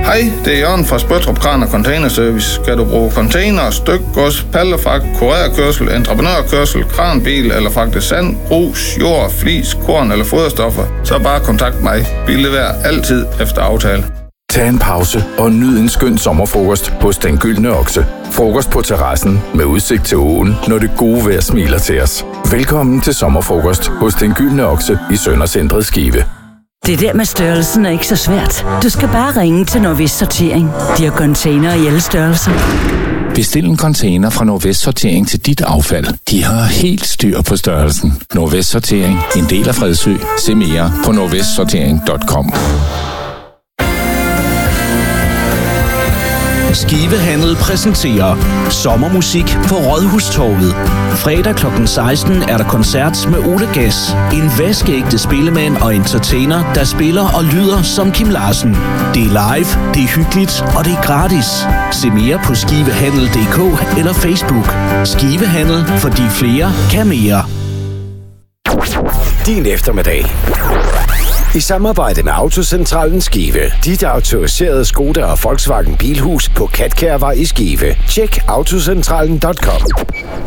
Hej, det er Jørgen fra Spøttrup Kran og Container Service. Skal du bruge container, stykgods, pallefragt, kurerkørsel, entreprenørkørsel, kranbil eller fragte sand, grus, jord, flis, korn eller foderstoffer, så bare kontakt mig. Vi leverer altid efter aftale. Tag en pause og nyd en skøn sommerfrokost hos Den Gyldne Okse. Frokost på terrassen med udsigt til åen, når det gode vejr smiler til os. Velkommen til sommerfrokost hos Den Gyldne Okse i Søndercentret Skive. Det der med størrelsen er ikke så svært. Du skal bare ringe til Nordvest Sortering. De har container i alle størrelser. Bestil en container fra Nordvest Sortering til dit affald. De har helt styr på størrelsen. Nordvest Sortering, en del af Fredsø. Se mere på nordvestsortering.com. Skivehandel præsenterer sommermusik på Rådhustorvet. Fredag kl. 16 er der koncert med Ole Gas, en vaskeægte spillemand og entertainer, der spiller og lyder som Kim Larsen. Det er live, det er hyggeligt og det er gratis. Se mere på skivehandel.dk eller Facebook. Skivehandel, fordi flere kan mere. Din eftermiddag. I samarbejde med Autocentralen Skive. Dit autoriserede Skoda og Volkswagen Bilhus på Katkærvej i Skive. Tjek autocentralen.com.